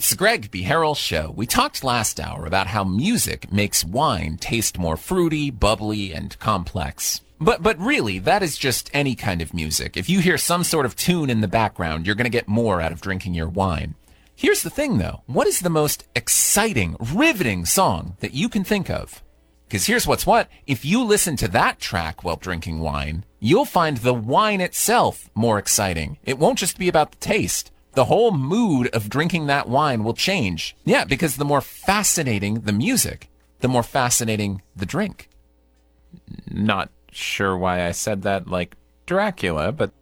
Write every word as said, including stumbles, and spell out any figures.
It's the Greg B. Harrell Show. We talked last hour about how music makes wine taste more fruity, bubbly, and complex. But but really, that is just any kind of music. If you hear some sort of tune in the background, you're going to get more out of drinking your wine. Here's the thing, though. What is the most exciting, riveting song that you can think of? Because here's what's what. If you listen to that track while drinking wine, you'll find the wine itself more exciting. It won't just be about the taste. The whole mood of drinking that wine will change. Yeah, because the more fascinating the music, the more fascinating the drink. Not sure why I said that like Dracula, but